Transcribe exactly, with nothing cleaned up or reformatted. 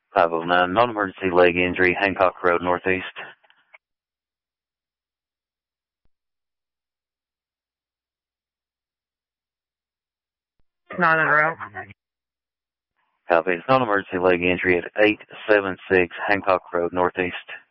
five oh nine, non-emergency leg injury, Hancock Road, Northeast. Not en route. Copy. It's non-emergency leg injury at eight seven six Hancock Road, Northeast.